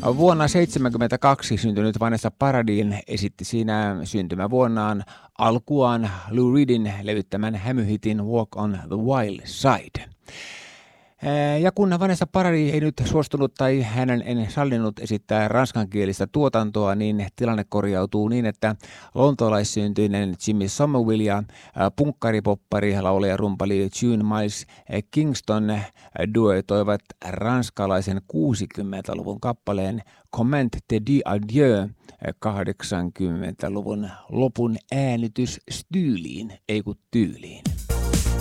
Vuonna 1972 syntynyt Vanessa Paradis esitti siinä syntymävuonnaan alkuaan Lou Reedin levyttämän hämyhitin Walk on the Wild Side. Ja kun Vanessa Paradis ei nyt suostunut tai hänen en sallinut esittää ranskankielistä tuotantoa, niin tilanne korjautuu niin, että lontoolaissyntyinen Jimmy Somerville ja punkkaripoppari, laulaja ja rumpali June Miles Kingston duetoivat ranskalaisen 60-luvun kappaleen Comment te dit adieu 80-luvun lopun äänitystyyliin, ei kun tyyliin.